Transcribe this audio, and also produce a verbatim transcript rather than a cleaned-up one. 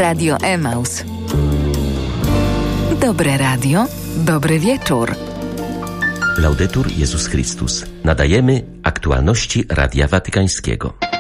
Radio Emaus. Dobre radio, dobry wieczór. Laudetur Jezus Chrystus. Nadajemy aktualności Radia Watykańskiego.